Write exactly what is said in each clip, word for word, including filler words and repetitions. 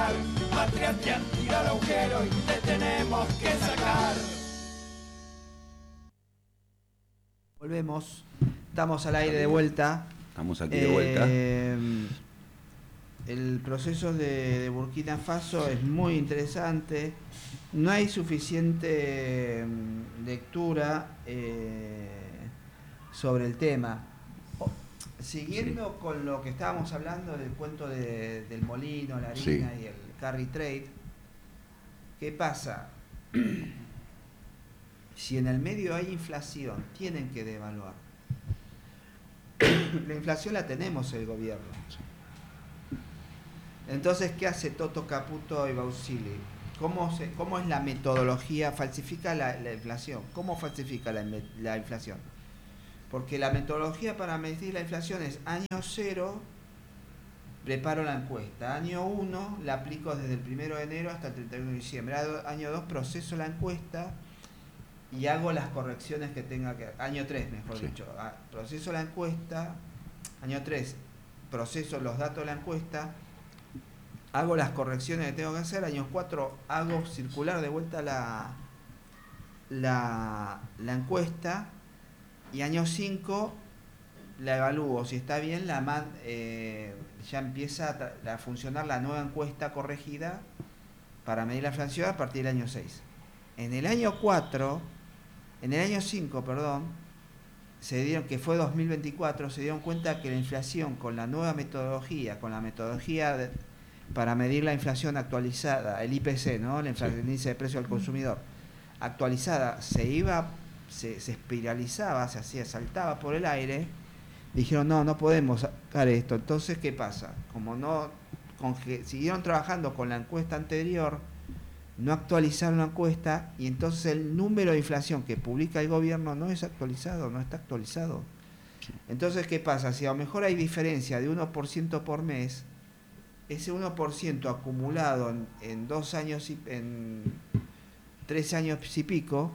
sacar. Patria, tira al agujero y te tenemos que sacar. Volvemos, estamos al aire de vuelta. Estamos aquí de vuelta. Eh, el proceso de, de Burkina Faso es muy interesante. No hay suficiente lectura eh, sobre el tema. Siguiendo sí. con lo que estábamos hablando del cuento de, del molino, la harina sí. y el carry trade, ¿qué pasa? Si en el medio hay inflación, tienen que devaluar. La inflación la tenemos el gobierno. Entonces, ¿qué hace Toto Caputo y Bausili? ¿Cómo, se, ¿Cómo es la metodología? Falsifica la, la inflación. ¿Cómo falsifica la, la inflación? Porque la metodología para medir la inflación es año cero, preparo la encuesta. Año uno, la aplico desde el primero de enero hasta el treinta y uno de diciembre. Año dos, proceso la encuesta y hago las correcciones que tenga que... Año tres, mejor sí. dicho. Proceso la encuesta. Año tres, proceso los datos de la encuesta. Hago las correcciones que tengo que hacer. Año cuatro, hago circular de vuelta la, la, la encuesta. Y año cinco, la evalúo. Si está bien, la eh, ya empieza a, a funcionar la nueva encuesta corregida para medir la inflación a partir del año seis. En el año cuatro... En el año cinco, perdón, se dieron, que fue dos mil veinticuatro, se dieron cuenta que la inflación con la nueva metodología, con la metodología de, para medir la inflación actualizada, el I P C, ¿no? El índice de precio al consumidor, actualizada, se iba, se, se espiralizaba, se hacía, saltaba por el aire. Dijeron, no, no podemos sacar esto. Entonces, ¿qué pasa? Como no, con, siguieron trabajando con la encuesta anterior, no actualizaron la encuesta y entonces el número de inflación que publica el gobierno no es actualizado, no está actualizado. Entonces, ¿qué pasa? Si a lo mejor hay diferencia de uno por ciento por mes, ese uno por ciento acumulado en, en dos años, y, en tres años y pico,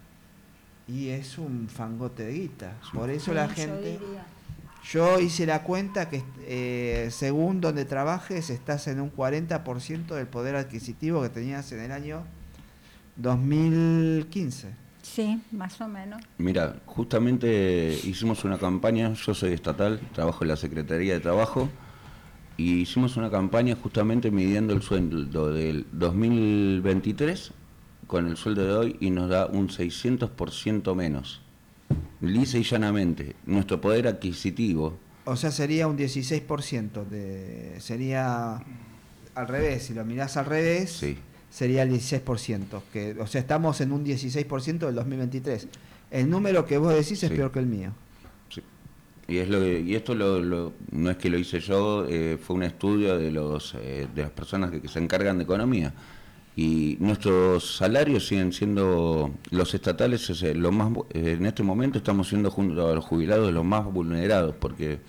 y es un fangote de guita. Por eso sí, la gente... Yo hice la cuenta que eh, según donde trabajes estás en un cuarenta por ciento del poder adquisitivo que tenías en el año dos mil quince. Sí, más o menos. Mira, justamente hicimos una campaña, yo soy estatal, trabajo en la Secretaría de Trabajo, y hicimos una campaña justamente midiendo el sueldo del dos mil veintitrés con el sueldo de hoy y nos da un seiscientos por ciento menos. Lisa y llanamente, nuestro poder adquisitivo. O sea, sería un dieciséis por ciento, de, sería al revés, si lo mirás al revés, sí. sería el dieciséis por ciento. Que, o sea, estamos en un dieciséis por ciento del dos mil veintitrés. El número que vos decís es sí. peor que el mío. Sí. Y, es lo que, y esto lo, lo, no es que lo hice yo, eh, fue un estudio de, los, eh, de las personas que, que se encargan de economía. Y nuestros salarios siguen siendo, los estatales, es, lo más, en este momento estamos siendo junto a los jubilados los más vulnerados, porque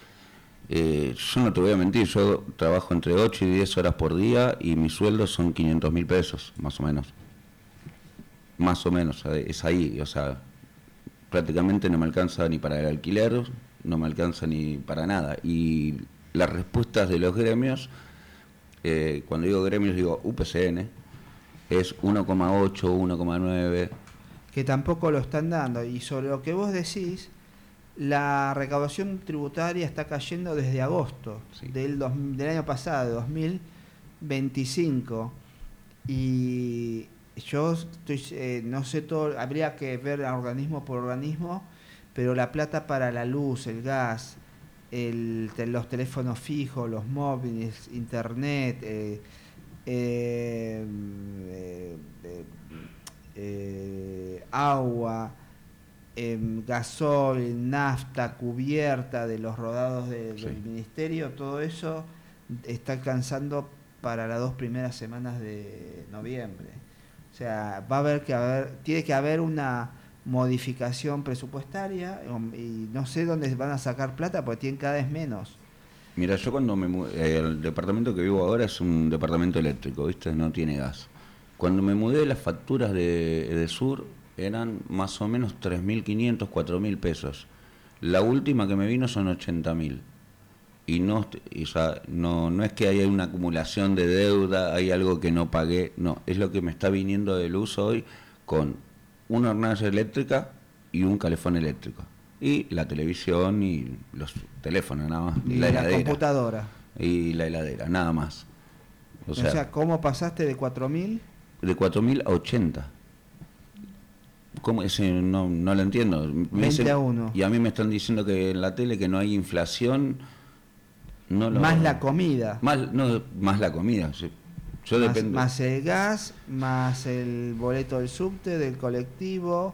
eh, yo no te voy a mentir, yo trabajo entre ocho y diez horas por día y mis sueldos son quinientos mil pesos, más o menos. Más o menos, es ahí, o sea, prácticamente no me alcanza ni para el alquiler, no me alcanza ni para nada. Y las respuestas de los gremios... Eh, cuando digo gremios digo U P C N, es uno coma ocho, uno coma nueve. Que tampoco lo están dando. Y sobre lo que vos decís, la recaudación tributaria está cayendo desde agosto sí. del, dos, del año pasado, de dos mil veinticinco. Y yo estoy, eh, no sé todo, habría que ver organismo por organismo, pero la plata para la luz, el gas, El, los teléfonos fijos, los móviles, internet, eh, eh, eh, eh, agua, eh, gasoil, nafta, cubierta de los rodados de, sí. del ministerio, todo eso está alcanzando para las dos primeras semanas de noviembre. O sea, va a haber que haber, tiene que haber una modificación presupuestaria y no sé dónde van a sacar plata porque tienen cada vez menos. Mira, yo cuando me mudé, el departamento que vivo ahora es un departamento eléctrico, ¿viste? No tiene gas. Cuando me mudé, las facturas de, de Sur eran más o menos tres mil quinientos, cuatro mil pesos. La última que me vino son ochenta mil. y no, y, o sea, no, no es que haya una acumulación de deuda, hay algo que no pagué, no, es lo que me está viniendo de luz hoy con una hornalla eléctrica y un calefón eléctrico. Y la televisión y los teléfonos, nada más. Y la, la heladera. computadora. Y la heladera, nada más. O O sea, sea, ¿cómo pasaste de cuatro mil? de cuatro mil a ochenta. ¿Cómo? Ese no, no lo entiendo. Me veinte dicen- a uno. Y a mí me están diciendo que en la tele que no hay inflación. No lo, Más la comida. Más, no, más la comida. sí. Yo Más, dependo. más el gas, más el boleto del subte, del colectivo.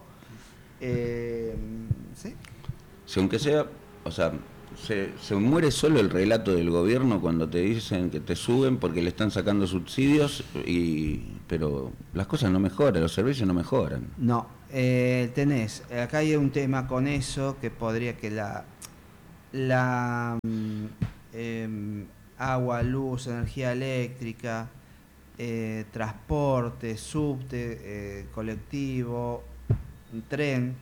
Eh, ¿sí? Si aunque sea, o sea, se, se muere solo el relato del gobierno cuando te dicen que te suben porque le están sacando subsidios, y pero las cosas no mejoran, los servicios no mejoran. No, eh, tenés, acá hay un tema con eso que podría que la, la mm, em, agua, luz, energía eléctrica, eh, transporte, subte, eh, colectivo, tren,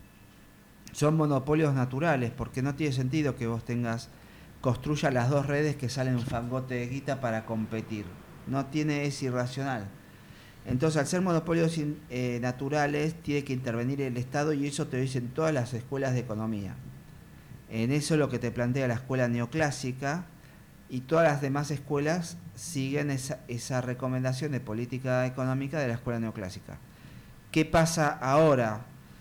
son monopolios naturales, porque no tiene sentido que vos tengas, construya las dos redes que salen un fangote de guita para competir. No tiene, es irracional. Entonces, al ser monopolios in- eh, naturales, tiene que intervenir el Estado, y eso te lo dicen todas las escuelas de economía. En eso es lo que te plantea la escuela neoclásica, y todas las demás escuelas siguen esa, esa recomendación de política económica de la escuela neoclásica. ¿Qué pasa ahora?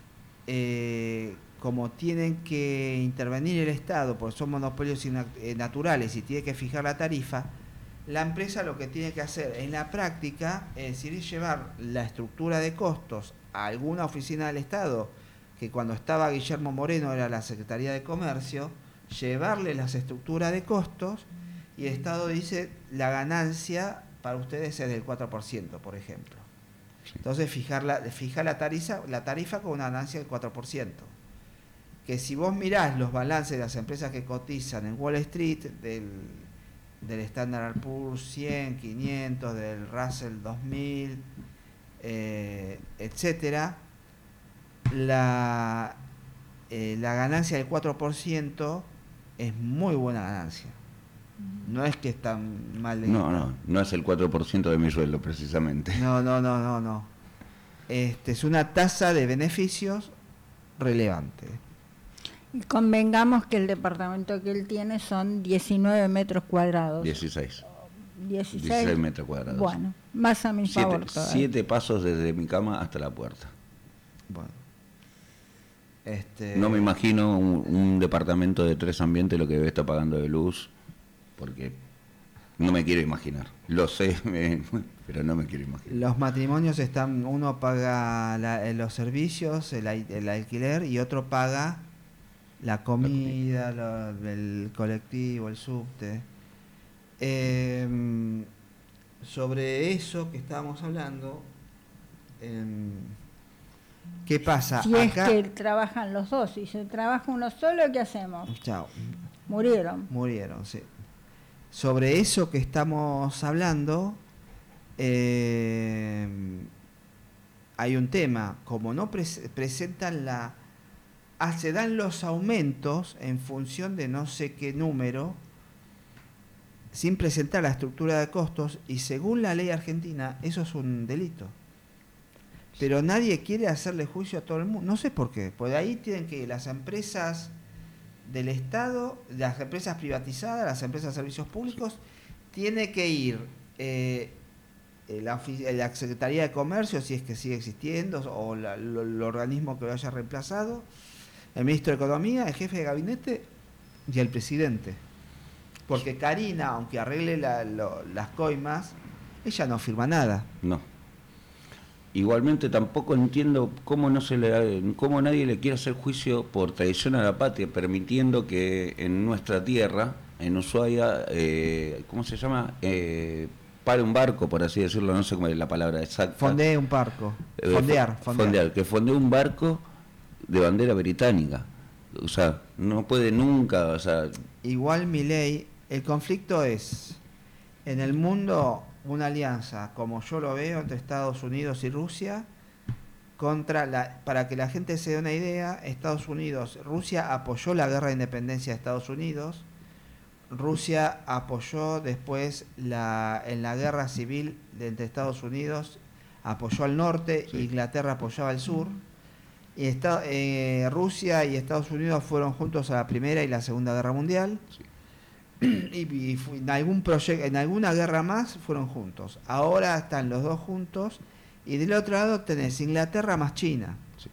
Eh, como tienen que intervenir el Estado, porque son monopolios ina- eh, naturales, y tiene que fijar la tarifa, la empresa lo que tiene que hacer en la práctica es decir, es llevar la estructura de costos a alguna oficina del Estado, que cuando estaba Guillermo Moreno era la Secretaría de Comercio, llevarle las estructuras de costos, y el Estado dice, la ganancia para ustedes es del cuatro por ciento, por ejemplo. Entonces fijar la, fija la tarifa, la tarifa con una ganancia del cuatro por ciento. Que si vos mirás los balances de las empresas que cotizan en Wall Street, del, del Standard and Poor's cien, quinientos, del Russell dos mil, eh, etcétera, la, eh, la ganancia del cuatro por ciento es muy buena ganancia. No es que es tan mal de No, guita. no, no es el cuatro por ciento de mi sueldo precisamente. No, no, no, no, no. Este, es una tasa de beneficios relevante. Y convengamos que el departamento que él tiene son diecinueve metros cuadrados. dieciséis. dieciséis, dieciséis metros cuadrados. Bueno, más a mi Siete, favor todavía. siete pasos desde mi cama hasta la puerta. Bueno. Este, No me imagino un, un departamento de tres ambientes lo que debe estar pagando de luz, porque no me quiero imaginar. Lo sé, me- pero no me quiero imaginar. Los matrimonios están, uno paga la- eh, los servicios, el, al- el alquiler, y otro paga la comida, lo- el colectivo, el subte. Em, sobre eso que estábamos hablando, em, ¿qué pasa? Si es Acá, que trabajan los dos, si se trabaja uno solo, ¿qué hacemos? Chao, Murieron. murieron, sí. Sobre eso que estamos hablando, eh, hay un tema, como no pres- presentan la, ah, se dan los aumentos en función de no sé qué número, sin presentar la estructura de costos, y según la ley argentina, eso es un delito. Pero nadie quiere hacerle juicio a todo el mundo, no sé por qué, porque ahí tienen que las empresas del Estado, las empresas privatizadas, las empresas de servicios públicos, tiene que ir eh, la, ofi- la Secretaría de Comercio, si es que sigue existiendo, o la- lo- el organismo que lo haya reemplazado, el ministro de Economía, el jefe de gabinete y el presidente. Porque Karina, aunque arregle la- lo- las coimas, ella no firma nada. No. Igualmente tampoco entiendo cómo no se le cómo nadie le quiere hacer juicio por traición a la patria, permitiendo que en nuestra tierra, en Ushuaia, eh, ¿cómo se llama? Eh, pare un barco, por así decirlo, no sé cómo es la palabra exacta. Fondee un barco. Eh, Fondear, fo- fondear. fondear, que fondee un barco de bandera británica. O sea, no puede nunca, o sea, Igual Milei, el conflicto es en el mundo una alianza, como yo lo veo, entre Estados Unidos y Rusia, contra la, para que la gente se dé una idea, Estados Unidos, Rusia apoyó la guerra de independencia de Estados Unidos, Rusia apoyó después la, en la guerra civil de entre Estados Unidos, apoyó al norte, Sí. Inglaterra apoyaba al sur. Y esta, eh, Rusia y Estados Unidos fueron juntos a la Primera y la Segunda Guerra Mundial. Sí. Y, y fu- en algún proyecto, en alguna guerra más fueron juntos. Ahora están los dos juntos. Y del otro lado tenés Inglaterra más China. Sí.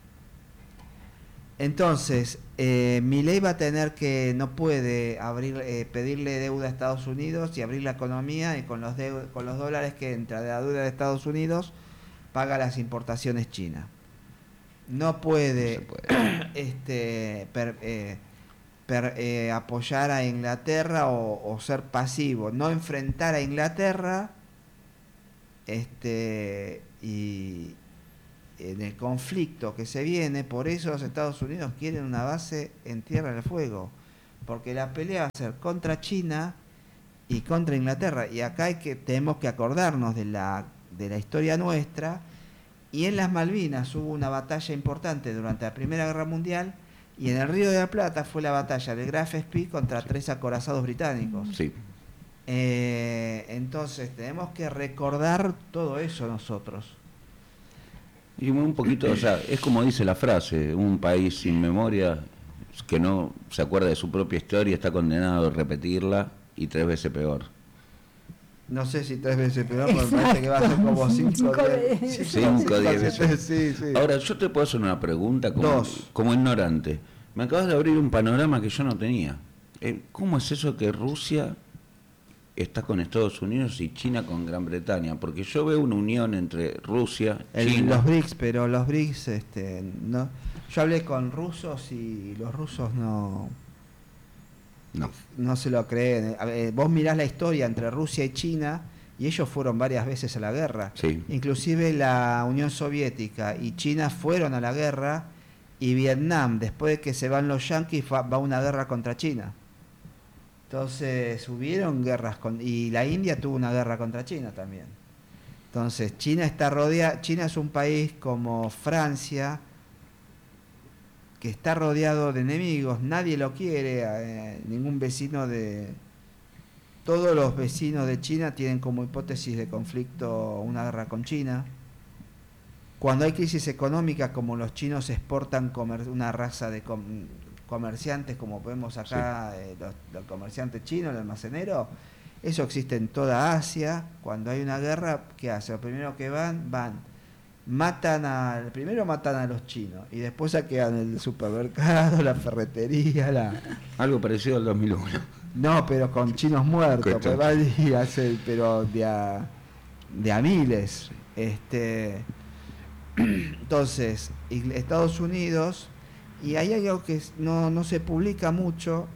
Entonces, eh, Milei va a tener que, no puede abrir, eh, pedirle deuda a Estados Unidos y abrir la economía, y con los, deu- con los dólares que entra de la deuda de Estados Unidos paga las importaciones chinas. No puede, No se puede. este, per- eh, per- eh, apoyar a Inglaterra o, o ser pasivo, no enfrentar a Inglaterra, este, y en el conflicto que se viene. Por eso los Estados Unidos quieren una base en Tierra del Fuego, porque la pelea va a ser contra China y contra Inglaterra, y acá hay que, tenemos que acordarnos de la, de la historia nuestra. Y en las Malvinas hubo una batalla importante durante la Primera Guerra Mundial, y en el Río de la Plata fue la batalla de Graf Spee contra tres acorazados británicos. Sí. Eh, entonces tenemos que recordar todo eso nosotros. Y un poquito, o sea, es como dice la frase, un país sin memoria que no se acuerda de su propia historia está condenado a repetirla, y tres veces peor. No sé si tres veces peor, pero me parece que va a ser como cinco, Cinco diez, veces. Cinco, diez siete, veces. sí, sí. Ahora, yo te puedo hacer una pregunta como, Dos. como ignorante. Me acabas de abrir un panorama que yo no tenía. Eh, ¿Cómo es eso que Rusia está con Estados Unidos y China con Gran Bretaña? Porque yo veo una unión entre Rusia, El- China. los B R I C S, pero los B R I C S, este, no. Yo hablé con rusos y los rusos no, No. no se lo creen. A ver, vos mirás la historia entre Rusia y China, y ellos fueron varias veces a la guerra. Sí. Inclusive la Unión Soviética y China fueron a la guerra, y Vietnam, después de que se van los yanquis, va va a una guerra contra China. Entonces hubieron guerras con, y la India tuvo una guerra contra China también. Entonces China está rodeada, China es un país como Francia, que está rodeado de enemigos, nadie lo quiere, eh, ningún vecino de... Todos los vecinos de China tienen como hipótesis de conflicto una guerra con China. Cuando hay crisis económica, como los chinos exportan comer, una raza de com- comerciantes, como vemos acá, sí. eh, los, los comerciantes chinos, el almacenero, eso existe en toda Asia. Cuando hay una guerra, ¿qué hace? Lo primero que van, van, matan a, primero matan a los chinos, y después saquean el supermercado, la ferretería, la... Algo parecido al dos mil uno. No, pero con chinos muertos, Cuesta. pues van y hacen, pero de a, de a miles. Este, entonces, y Estados Unidos, y hay algo que no, no se publica mucho.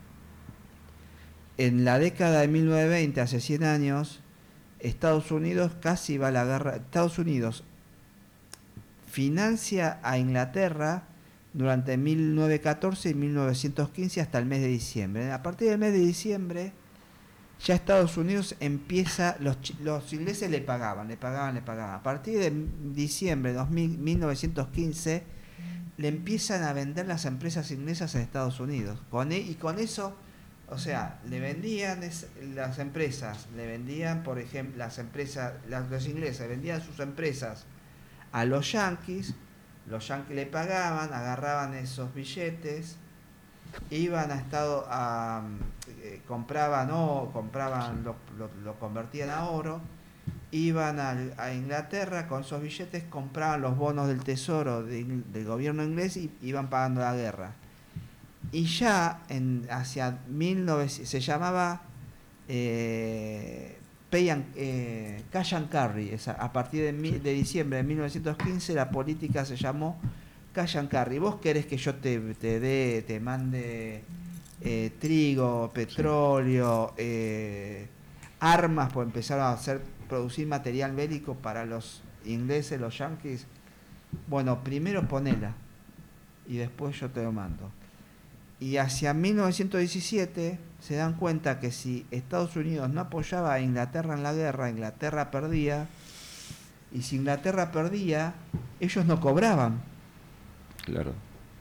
En la década de mil novecientos veinte, hace cien años, Estados Unidos casi va a la guerra. Estados Unidos financia a Inglaterra durante mil novecientos catorce y mil novecientos quince hasta el mes de diciembre. A partir del mes de diciembre, ya Estados Unidos empieza, los, los ingleses le pagaban, le pagaban, le pagaban. A partir de diciembre de mil novecientos quince, le empiezan a vender las empresas inglesas a Estados Unidos. Con, y con eso, o sea, le vendían es, las empresas, le vendían, por ejemplo, las empresas, las, los ingleses vendían sus empresas a los yanquis. Los yanquis le pagaban, agarraban esos billetes, iban a Estado a eh, compraban o compraban lo, lo, lo convertían a oro, iban a, a Inglaterra con esos billetes, compraban los bonos del tesoro de, del gobierno inglés y iban pagando la guerra. Y ya en hacia mil novecientos se llamaba eh, Pay and, eh, Cash and Carry. Esa, a partir de, mi, de diciembre de mil novecientos quince la política se llamó Cash and Carry. Vos querés que yo te, te dé, te mande eh, trigo, petróleo, eh, armas, pues empezaron a hacer, producir material bélico para los ingleses, los yanquis. Bueno, primero ponela y después yo te lo mando. Y hacia mil novecientos diecisiete se dan cuenta que si Estados Unidos no apoyaba a Inglaterra en la guerra, Inglaterra perdía, y si Inglaterra perdía, ellos no cobraban. Claro.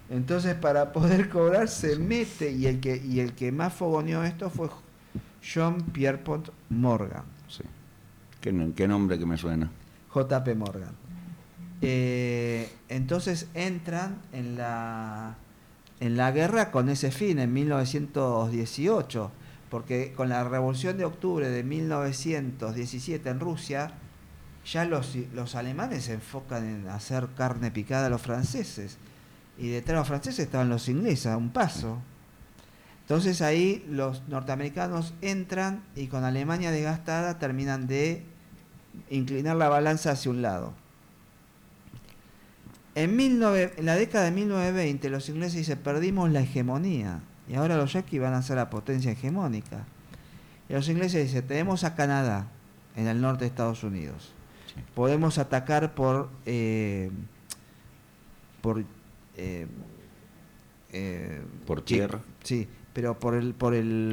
Entonces, para poder cobrar, se mete, y el que, y el que más fogoneó esto fue John Pierpont Morgan. Sí. ¿Qué, no- qué nombre que me suena? J P Morgan. Eh, entonces entran en la, en la guerra con ese fin, en mil novecientos dieciocho, porque con la Revolución de Octubre de mil novecientos diecisiete en Rusia, ya los, los alemanes se enfocan en hacer carne picada a los franceses, y detrás de los franceses estaban los ingleses, a un paso. Entonces ahí los norteamericanos entran y con Alemania desgastada terminan de inclinar la balanza hacia un lado. En, mil nove, en la década de mil novecientos veinte los ingleses dicen, perdimos la hegemonía y ahora los yanquis van a ser la potencia hegemónica. Y los ingleses dicen, tenemos a Canadá en el norte de Estados Unidos. Sí. Podemos atacar por... Eh, por eh, eh, Por tierra. Sí, pero por el, por el